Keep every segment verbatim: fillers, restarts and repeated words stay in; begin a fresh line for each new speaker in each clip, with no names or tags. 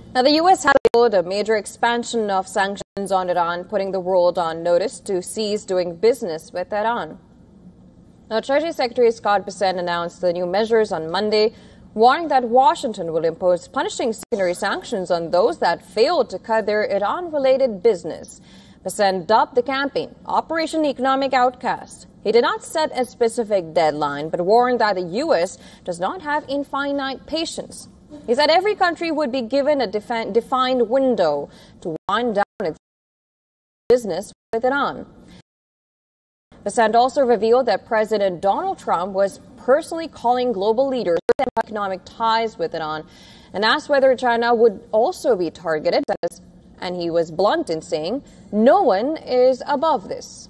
Now, the U S has allowed a major expansion of sanctions on Iran, putting the world on notice to cease doing business with Iran. Now, Treasury Secretary Scott Bessent announced the new measures on Monday, warning that Washington will impose punishing secondary sanctions on those that fail to cut their Iran-related business. Bessent dubbed the campaign Operation Economic Outcast. He did not set a specific deadline, but warned that the U S does not have infinite patience. He said every country would be given a defi- defined window to wind down its business with Iran. Bessent also revealed that President Donald Trump was personally calling global leaders with economic ties with Iran and asked whether China would also be targeted. And he was blunt in saying, no one is above this.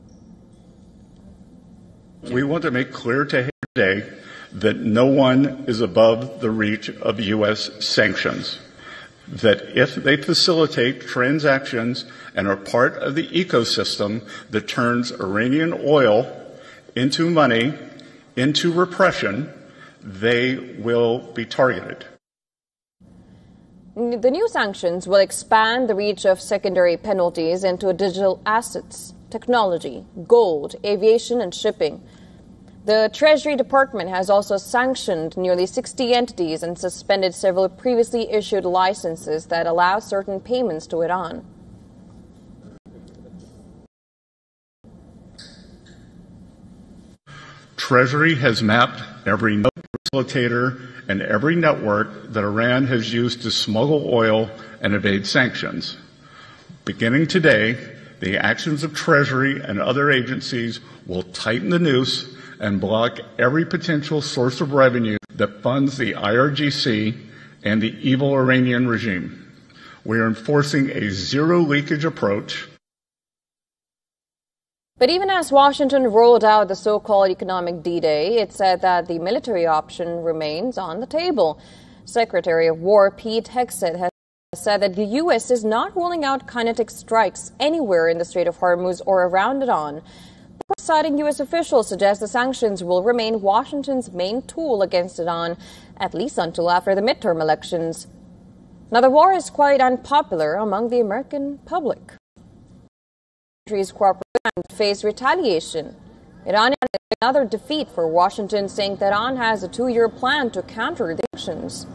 We want to make clear to him today that no one is above the reach of U S sanctions, that if they facilitate transactions and are part of the ecosystem that turns Iranian oil into money, into repression, they will be targeted.
The new sanctions will expand the reach of secondary penalties into digital assets, technology, gold, aviation, and shipping. The Treasury Department has also sanctioned nearly sixty entities and suspended several previously issued licenses that allow certain payments to Iran.
Treasury has mapped every node, facilitator, and every network that Iran has used to smuggle oil and evade sanctions. Beginning today, the actions of Treasury and other agencies will tighten the noose and block every potential source of revenue that funds the I R G C and the evil Iranian regime. We are enforcing a zero leakage approach.
But even as Washington rolled out the so-called economic D-Day, it said that the military option remains on the table. Secretary of War Pete Hegseth has said that the U S is not ruling out kinetic strikes anywhere in the Strait of Hormuz or around Iran. Citing U S officials suggest the sanctions will remain Washington's main tool against Iran, at least until after the midterm elections. Now, the war is quite unpopular among the American public. The country's corporate face retaliation. Iran is another defeat for Washington, saying that Iran has a two-year plan to counter the actions.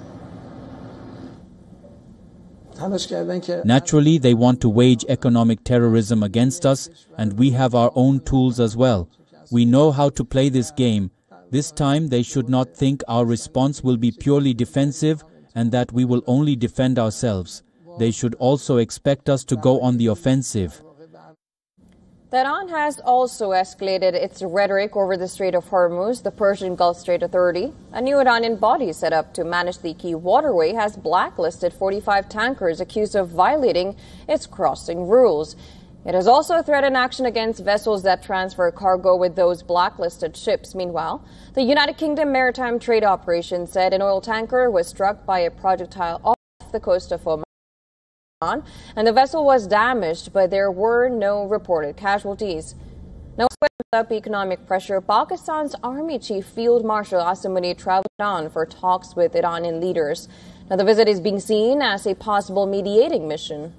Naturally, they want to wage economic terrorism against us, and we have our own tools as well. We know how to play this game. This time, they should not think our response will be purely defensive and that we will only defend ourselves. They should also expect us to go on the offensive.
Iran has also escalated its rhetoric over the Strait of Hormuz. The Persian Gulf Strait Authority, a new Iranian body set up to manage the key waterway, has blacklisted forty-five tankers accused of violating its crossing rules. It has also threatened action against vessels that transfer cargo with those blacklisted ships. Meanwhile, the United Kingdom Maritime Trade Operation said an oil tanker was struck by a projectile off the coast of Oman, and the vessel was damaged, but there were no reported casualties. Now, up economic pressure, Pakistan's Army Chief Field Marshal Asim Munir traveled on for talks with Iranian leaders. Now, the visit is being seen as a possible mediating mission.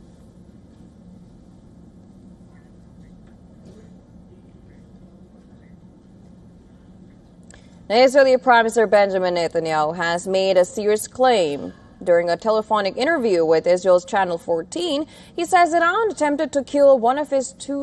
Now, Israeli Prime Minister Benjamin Netanyahu has made a serious claim. During a telephonic interview with Israel's Channel fourteen, he says Iran attempted to kill one of his two